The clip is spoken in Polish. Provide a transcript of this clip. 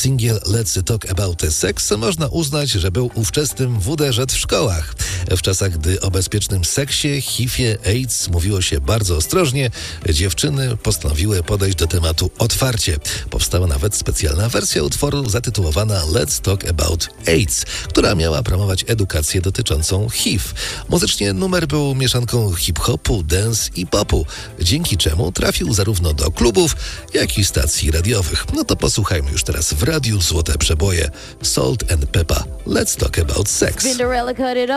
Singiel Let's Talk About Sex można uznać, że był ówczesnym WDŻ w szkołach. W czasach, gdy o bezpiecznym seksie, HIV-ie, AIDS mówiło się bardzo ostrożnie, dziewczyny postanowiły podejść do tematu otwarcie. Powstała nawet specjalna wersja utworu zatytułowana Let's Talk About AIDS, która miała promować edukację dotyczącą HIV. Muzycznie numer był mieszanką hip-hopu, dance i popu, dzięki czemu trafił zarówno do klubów, jak i stacji radiowych. No to posłuchajmy już teraz w radiu Złote Przeboje. Salt and Peppa. Let's Talk About Sex.